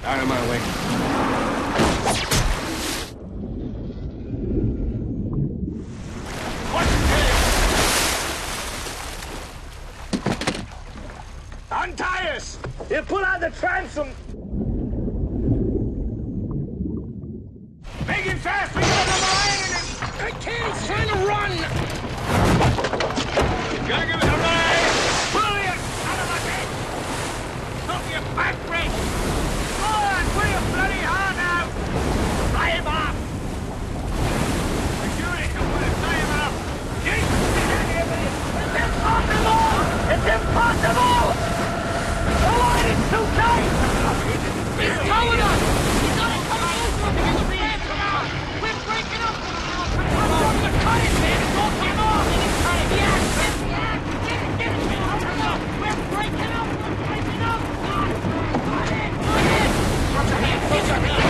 Out of my way. Untie us! You pull out the transom! Make it fast! We got another iron in him! I can't! He's trying to run! Gotta give it a ride! Pull you! Out of my bed! Stop your back brake! Go on! Pull your bloody heart out! Fly him off! I sure it! I'm gonna fly him off! Jesus! It's impossible! It's impossible! The line is too tight! He's towing us! He's not coming over because of the air canal! We're breaking up! From the cutting, man! It's all came off! Yes! Get it! We're breaking up! We're breaking up! Go ahead! Put your hand!